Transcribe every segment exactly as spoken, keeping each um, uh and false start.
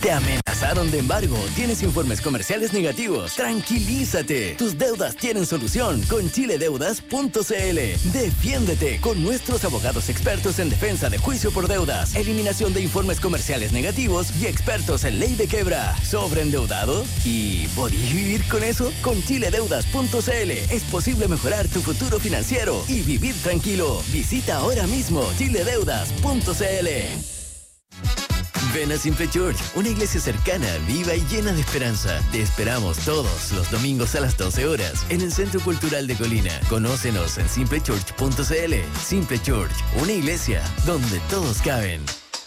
¿Te amenazaron de embargo? ¿Tienes informes comerciales negativos? Tranquilízate. Tus deudas tienen solución con chile deudas punto c l. Defiéndete con nuestros abogados expertos en defensa de juicio por deudas, eliminación de informes comerciales negativos y expertos en ley de quiebra. ¿Sobreendeudado? ¿Y podís vivir con eso? Con chile deudas punto c l es posible mejorar tu futuro financiero y vivir tranquilo. Visita ahora mismo chile deudas punto c l. Ven a Simple Church, una iglesia cercana, viva y llena de esperanza. Te esperamos todos los domingos a las doce horas en el Centro Cultural de Colina. Conócenos en simple church punto c l. Simple Church, una iglesia donde todos caben.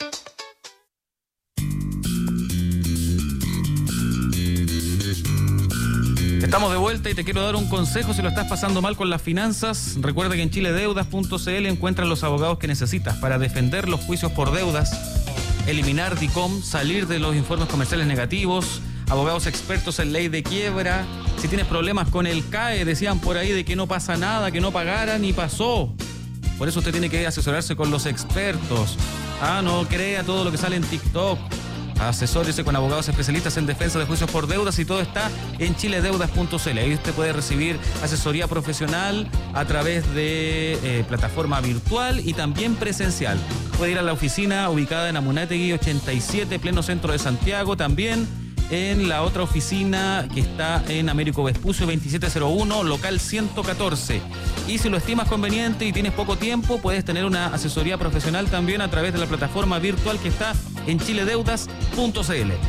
Estamos de vuelta y te quiero dar un consejo si lo estás pasando mal con las finanzas. Recuerda que en chile deudas punto c l encuentras los abogados que necesitas para defender los juicios por deudas, eliminar D I C O M, salir de los informes comerciales negativos, abogados expertos en ley de quiebra. Si tienes problemas con el C A E, decían por ahí de que no pasa nada, que no pagaran y pasó. Por eso usted tiene que asesorarse con los expertos. Ah, no crea todo lo que sale en TikTok. Asesórese con abogados especialistas en defensa de juicios por deudas y todo está en chile deudas punto c l. Ahí usted puede recibir asesoría profesional a través de eh, plataforma virtual y también presencial. Puede ir a la oficina ubicada en Amunátegui ochenta y siete, pleno centro de Santiago. También en la otra oficina que está en Américo Vespucio veintisiete cero uno, local ciento catorce. Y si lo estimas conveniente y tienes poco tiempo, puedes tener una asesoría profesional también a través de la plataforma virtual que está en chile deudas punto c l.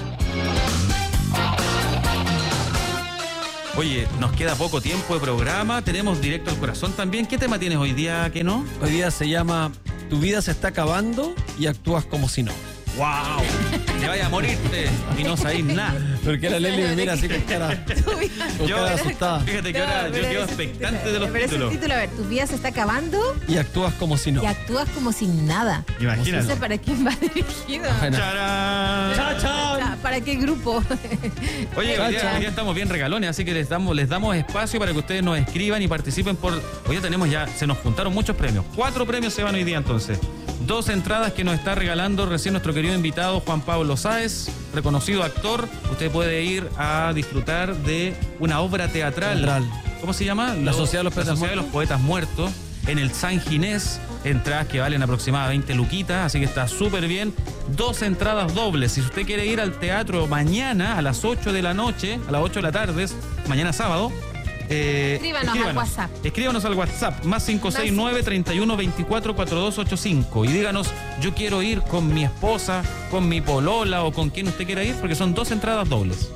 Oye, nos queda poco tiempo de programa, tenemos directo al corazón también. ¿Qué tema tienes hoy día, que no? Hoy día se llama Tu vida se está acabando y actúas como si no. ¡Wow! Te vaya a morirte y no sabéis nada. Porque la Leli me mira así con cara, con yo, cara asustada. Fíjate que No, ahora yo pero quedo es- expectante de los pero títulos. Es el título, a ver, tu vida se está acabando Y actúas como si no. y actúas como sin nada. No Imagínate. sé para quién va dirigido. Bueno. ¡Charán! ¡Chao, chao! Ah, ¿Para qué grupo? Oye, Chao, hoy día, chao. hoy día estamos bien regalones, así que les damos, les damos espacio para que ustedes nos escriban y participen por... Hoy día tenemos ya, se nos juntaron muchos premios. Cuatro premios se van hoy día entonces. Dos entradas que nos está regalando recién nuestro querido invitado Juan Pablo Sáez, reconocido actor. Usted puede ir a disfrutar de una obra teatral. Teatral. ¿Cómo se llama? La Sociedad de los La Poetas Sociedad de los Poetas Muertos. En el San Ginés, entradas que valen aproximadamente veinte luquitas, así que está súper bien. Dos entradas dobles. Si usted quiere ir al teatro mañana a las ocho de la noche, a las ocho de la tarde, mañana sábado, eh, Escríbanos al WhatsApp. Escríbanos al WhatsApp, más cinco seis nueve, treinta y uno, veinticuatro, cuarenta y dos ochenta y cinco. Y díganos, yo quiero ir con mi esposa, con mi polola o con quien usted quiera ir, porque son dos entradas dobles.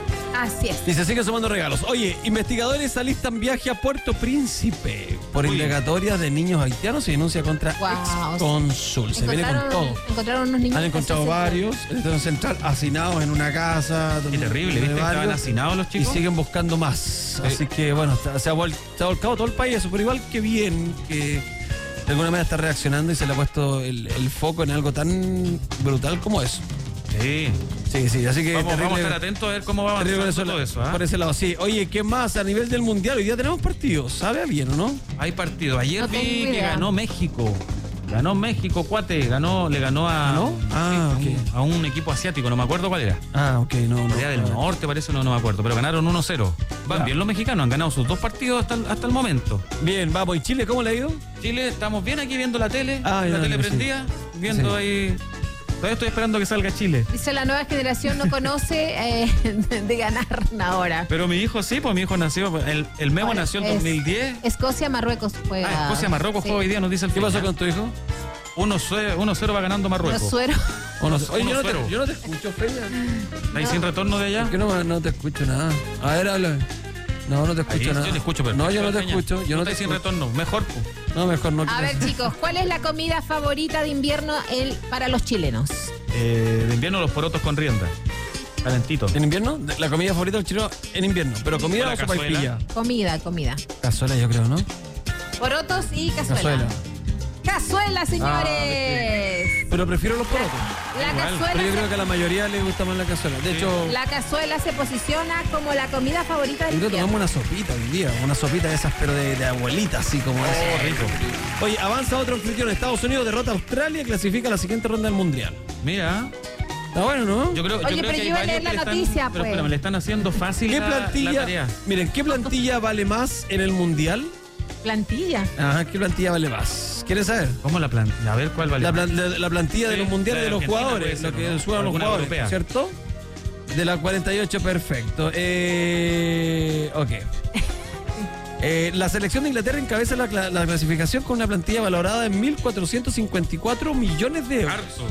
Así es. Y se sigue sumando regalos. Oye, investigadores alistan viaje a Puerto Príncipe por Uy. indagatorias de niños haitianos y denuncia contra Wow. ex-cónsul. Se viene con Encontraron- todo. Encontraron unos niños. Han encontrado que se- varios en el Estado Central hacinados en una casa. Qué terrible, ¿viste? Estaban hacinados los Y chicos. siguen buscando más. Así que, bueno, está- se ha, vol- se ha volcado todo el país eso, pero igual que bien que de alguna manera está reaccionando y se le ha puesto el, el foco en algo tan brutal como eso. Sí. Sí, sí, así que Vamos, terrible- vamos a estar atentos a ver cómo va terrible avanzando eso, todo eso. ¿ah? por ese lado, sí. Oye, ¿qué más? A nivel del mundial, hoy día tenemos partidos. ¿Sabe alguien o no? Hay partido. Ayer No vi tengo que idea. ganó México. Ganó México, cuate. Ganó, le ganó a, ¿Ganó? Ah, sí, ok. a, un, a un equipo asiático, no me acuerdo cuál era. Ah, ok, no, no. Corea del Norte parece, no, no me acuerdo. Pero ganaron uno cero. Van Ya. bien los mexicanos, han ganado sus dos partidos hasta el, hasta el momento. Bien, vamos. ¿Y Chile cómo le ha ido? Chile, estamos bien aquí viendo la tele. Ah, la ya, tele ya, sí. prendida. Viendo Sí. ahí. Todavía estoy esperando que salga Chile. Dice la nueva generación no conoce eh, de ganar ahora. Pero mi hijo sí, pues mi hijo nació. El, el Memo Ahora nació en es dos mil diez. Escocia, Marruecos juega. Ah, Escocia, Marruecos Sí. juega hoy día, nos dice el ¿Qué pasó final. con tu hijo? uno cero va ganando Marruecos. Los sueros. O no sé. Oye, yo no, Uno cero. te, yo no te escucho, Feña. ¿Ahí sin retorno de allá? ¿Por qué no, no te escucho nada? A ver, habla. No, no te escucho Ahí, nada. yo te escucho, pero No, yo no te escucho. Yo no te sin escucho. retorno. Mejor, pues. No, mejor no. A ver, chicos, ¿cuál es la comida favorita de invierno el- para los chilenos? Eh, de invierno los porotos con rienda. Calentito. ¿En invierno? La comida favorita del chileno en invierno. ¿Pero comida ¿O la o sopaipilla? Comida, comida. Cazuela, yo creo, ¿no? Porotos y cazuela. Cazuela. Cazuela, señores. Pero prefiero los porotos. la igual. cazuela. Pero yo se- creo que a la mayoría le gusta más la cazuela. De Sí. hecho, La cazuela se posiciona como la comida favorita del yo creo que tomamos invierno. una sopita hoy día. Una sopita de esas, pero de, de abuelita, así como Oh, esa. rico. Oye, avanza otro anfitrión. Estados Unidos derrota a Australia y clasifica a la siguiente ronda del Mundial. Mira. Está bueno, ¿no? Yo creo, yo Oye, creo pero que yo hay iba a varios leer la que le están- noticia, Pero pues. espérame, le están haciendo fácil ¿Qué la, la plantilla? tarea. Miren, ¿qué plantilla vale más en el mundial? Plantilla. Ajá, ¿qué plantilla vale más? ¿Quieres saber? ¿Cómo la plantilla? A ver cuál vale. La, más? plan- la- la plantilla de Sí, los mundiales la de los Argentina jugadores, puede ser, lo que ¿no? juegan los Alguna jugadores, europea. ¿cierto? De la cuarenta y ocho, perfecto. Eh, ok. Eh, la selección de Inglaterra encabeza la, cla- la clasificación con una plantilla valorada en mil cuatrocientos cincuenta y cuatro millones de euros. Arzo.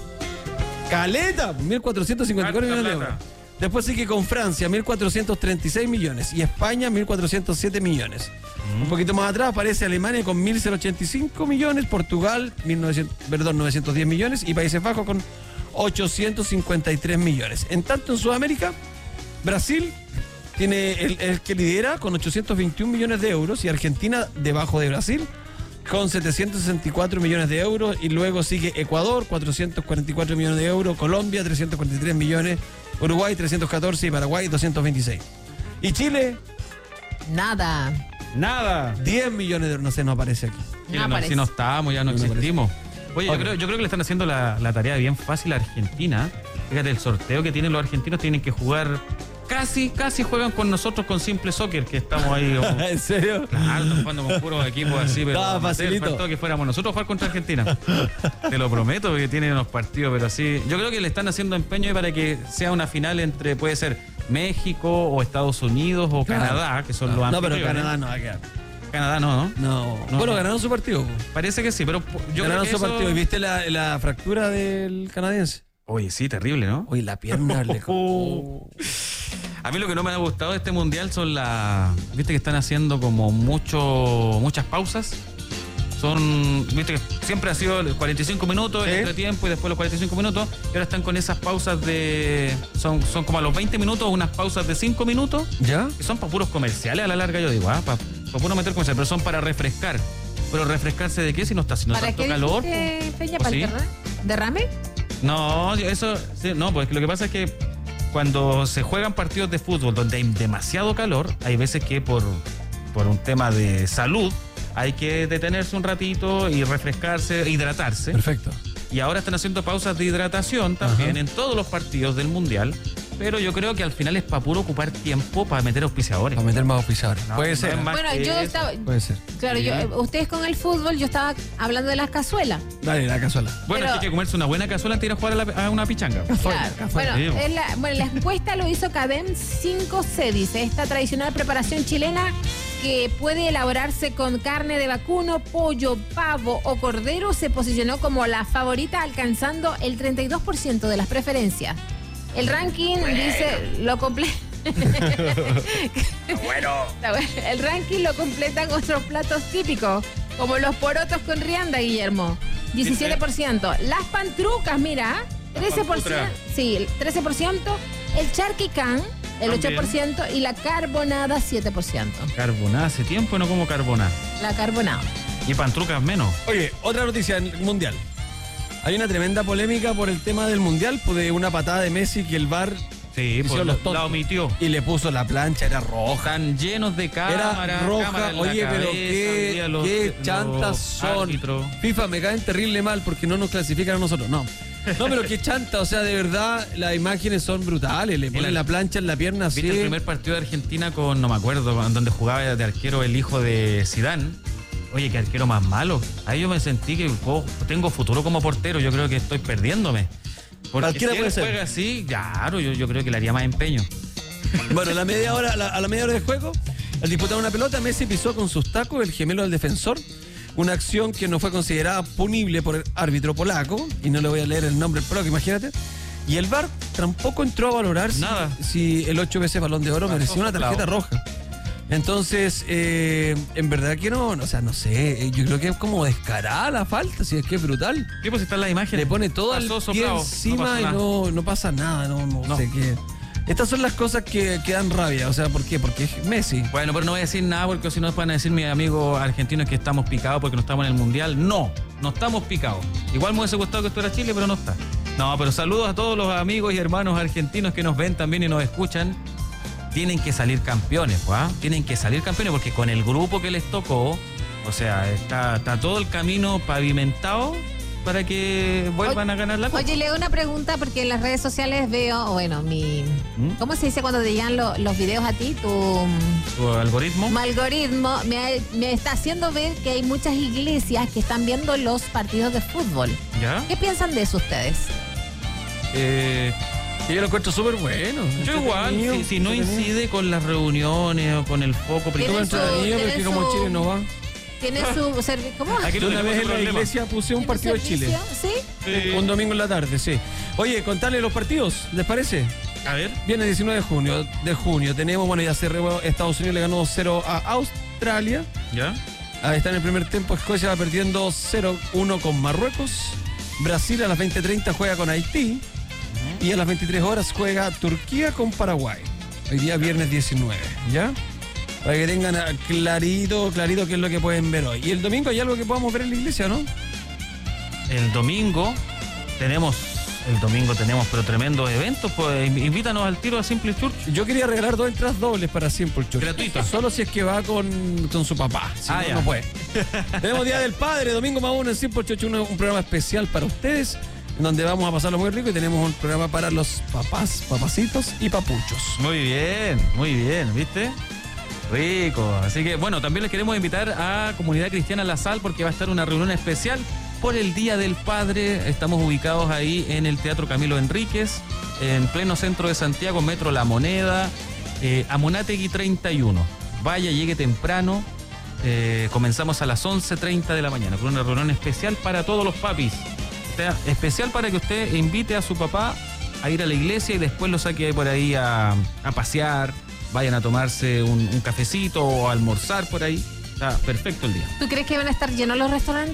¡Caleta! mil cuatrocientos cincuenta y cuatro Harta millones de plata. euros. Después sigue con Francia, mil cuatrocientos treinta y seis millones. Y España, mil cuatrocientos siete millones. Un poquito más atrás aparece Alemania con mil ochenta y cinco millones. Portugal, mil novecientos, perdón, novecientos diez millones. Y Países Bajos con ochocientos cincuenta y tres millones. En tanto, en Sudamérica, Brasil tiene el, el que lidera con ochocientos veintiún millones de euros. Y Argentina, debajo de Brasil, con setecientos sesenta y cuatro millones de euros. Y luego sigue Ecuador, cuatrocientos cuarenta y cuatro millones de euros. Colombia, trescientos cuarenta y tres millones. Uruguay, trescientos catorce. Y Paraguay, doscientos veintiséis. Y Chile, Nada. Nada. diez millones de euros. No sé, no aparece aquí. Chile, No no, aparece. si no estamos, ya no, No existimos. Oye, Ok. yo, creo, yo creo que le están haciendo la, la tarea bien fácil a Argentina. Fíjate, el sorteo que tienen los argentinos tienen que jugar. Casi, casi juegan con nosotros con Simple Soccer, que estamos ahí. como- ¿En serio? Claro, están jugando con puros equipos así, pero Estaba amateur, facilito. faltó que fuéramos nosotros a jugar contra Argentina. Te lo prometo, porque tienen unos partidos, pero así. Yo creo que le están haciendo empeño para que sea una final entre, puede ser México o Estados Unidos o Claro. Canadá, que son los No, pero anfitriones. Canadá no va a quedar. Canadá no, ¿no? No. No. Bueno, ganaron su partido. po. Parece que sí, pero po- yo creo ganaron que su eso... partido. ¿Y viste la, la fractura del canadiense? Oye, sí, terrible, ¿no? Oye, la pierna le... Oh. A mí lo que no me ha gustado de este mundial son las... Viste que están haciendo como mucho muchas pausas. Son... Viste que siempre ha sido cuarenta y cinco minutos, Sí. el entretiempo y después los cuarenta y cinco minutos. Y ahora están con esas pausas de... Son, son como a los veinte minutos, unas pausas de cinco minutos. ¿Ya? Que son para puros comerciales a la larga, yo digo, ah, para puro meter comerciales, pero son para refrescar. Pero refrescarse de qué si no está haciendo ¿Para tanto qué calor. dijiste, Peña, ¿O para sí? el derra- derrame? No, eso, sí, no, pues lo que pasa es que cuando se juegan partidos de fútbol donde hay demasiado calor, hay veces que por, por un tema de salud hay que detenerse un ratito y refrescarse, hidratarse. Perfecto. Y ahora están haciendo pausas de hidratación también Ajá. en todos los partidos del Mundial. Pero yo creo que al final es para puro ocupar tiempo para meter auspiciadores. Para meter más oficiadores. No, Puede no ser. es ¿eh? más Bueno, que yo eso. estaba. Puede ser. Claro, Sí. yo, eh, ustedes con el fútbol, yo estaba hablando de las cazuelas. Dale, la cazuela. Bueno, Pero- hay que comerse una buena cazuela antes de ir a jugar a, la- a una pichanga. Claro. Bueno, Sí. es la, bueno, la encuesta lo hizo Cadem cinco C, dice, esta tradicional preparación chilena que puede elaborarse con carne de vacuno, pollo, pavo o cordero, se posicionó como la favorita, alcanzando el treinta y dos por ciento de las preferencias. El ranking dice lo comple- Bueno. Está bueno. El ranking lo completan otros platos típicos, como los porotos con rianda, Guillermo, diecisiete por ciento. Las pantrucas, mira, trece por ciento. Sí, el trece por ciento. El charquicán, el ocho por ciento. Y la carbonada, siete por ciento. Carbonada, hace tiempo no como carbonada. La carbonada. Y pantrucas menos. Oye, otra noticia en el mundial. Hay una tremenda polémica por el tema del mundial, pues de una patada de Messi que el V A R Sí, hicieron pues los la, tontos. la omitió. y le puso la plancha, era roja. Están llenos de cámaras. Era roja. cámaras en la Oye, pero cabeza, qué, hoy día los- qué los chantas son. árbitros. FIFA, me caen terrible mal porque no nos clasifican a nosotros. No. No, pero qué chanta. O sea, de verdad, las imágenes son brutales. Le ponen El- la plancha en la pierna así. ¿Viste el primer partido de Argentina con, no me acuerdo, con- donde jugaba de arquero el hijo de Zidane? Oye, qué arquero más malo. Ahí yo me sentí que oh, tengo futuro como portero. Yo creo que estoy perdiéndome. Porque Cualquiera si puede él ser. juega así, claro, yo, yo creo que le haría más empeño. Bueno, a la media hora, a la, a la media hora de juego, al disputar una pelota, Messi pisó con sus tacos el gemelo del defensor. Una acción que no fue considerada punible por el árbitro polaco. Y no le voy a leer el nombre del polaco, imagínate. Y el V A R tampoco entró a valorar si, Nada. si el ocho veces Balón de Oro Pasó merecía una soplado. tarjeta roja. Entonces, eh, en verdad que no, o sea, no sé, eh, yo creo que es como descarada la falta, si es que es brutal. Sí, pues están las imágenes. Le pone todo el Pasó pie soplado, encima no pasó y nada. no, no pasa nada, no, no, No. sé qué. Estas son las cosas que, que dan rabia, o sea, ¿por qué? Porque es Messi. Bueno, pero no voy a decir nada porque si no van a decir mis amigos argentinos que estamos picados porque no estamos en el Mundial. No, no estamos picados. Igual me hubiese gustado que estuviera Chile, pero no está. No, pero saludos a todos los amigos y hermanos argentinos que nos ven también y nos escuchan. Tienen que salir campeones, ¿va? Tienen que salir campeones porque con el grupo que les tocó, o sea, está, está todo el camino pavimentado para que vuelvan Oye, a ganar la Copa. Oye, leo una pregunta porque en las redes sociales veo, bueno, mi... ¿Mm? ¿Cómo se dice cuando te llegan lo- los videos a ti? Tu, ¿Tu algoritmo? tu algoritmo me, me está haciendo ver que hay muchas iglesias que están viendo los partidos de fútbol. ¿Ya? ¿Qué piensan de eso ustedes? Eh, Y yo lo encuentro súper bueno. yo igual, entretenido, si, si no entretenido. incide con las reuniones o con el foco Súper Tiene principal. su- entretenido, tiene porque como su- Chile no va. ¿Tiene su servi- ¿Cómo? Aquí Yo no una tenemos vez en la problema. iglesia puse un ¿Tiene partido de Chile. servicio? ¿Sí? Sí. Un domingo en la tarde, sí. Oye, contarle los partidos, ¿les parece? A ver. Viene diecinueve de junio, de junio. Tenemos, bueno, ya cerró, Estados Unidos le ganó dos cero a Australia. ¿Ya? Ahí está en el primer tiempo, Escocia va perdiendo cero uno con Marruecos. Brasil a las veinte treinta juega con Haití. Y a las veintitrés horas juega Turquía con Paraguay. Hoy día viernes diecinueve, ¿ya? Para que tengan ah, clarito, clarito qué es lo que pueden ver hoy. Y el domingo hay algo que podamos ver en la iglesia, ¿no? El domingo tenemos, el domingo tenemos, pero tremendos eventos. Pues invítanos al tiro a Simple Church. Yo quería regalar dos entradas dobles para Simple Church. Gratuito. Solo si es que va con, con su papá. Si Ah, no, ya. no puede. Tenemos Día del Padre, domingo más uno en Simple Church, un, un programa especial para ustedes, en donde vamos a pasarlo muy rico y tenemos un programa para los papás, papacitos y papuchos. Muy bien, muy bien, ¿viste? Rico. Así que, bueno, también les queremos invitar a Comunidad Cristiana La Sal porque va a estar una reunión especial por el Día del Padre. Estamos ubicados ahí en el Teatro Camilo Enríquez, en pleno centro de Santiago, Metro La Moneda, eh, Amunátegui treinta y uno. Vaya, llegue temprano. Eh, comenzamos a las once treinta de la mañana con una reunión especial para todos los papis. O sea, especial para que usted invite a su papá a ir a la iglesia y después lo saque por ahí a, a pasear, vayan a tomarse un, un cafecito o a almorzar por ahí. Está perfecto el día. ¿Tú crees que van a estar llenos los restaurantes?